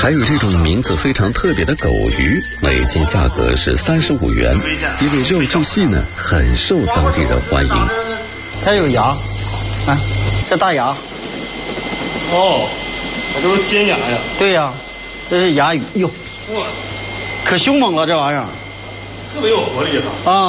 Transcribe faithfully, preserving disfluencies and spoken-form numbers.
还有这种名字非常特别的狗鱼，每斤价格是三十五元，因为肉质细呢，很受当地人欢迎。 它有牙，啊，这大牙。 哦，这都是尖牙呀。 对呀、啊，这是牙鱼，哟，可凶猛了这玩意儿， 特别有活力啊。 啊。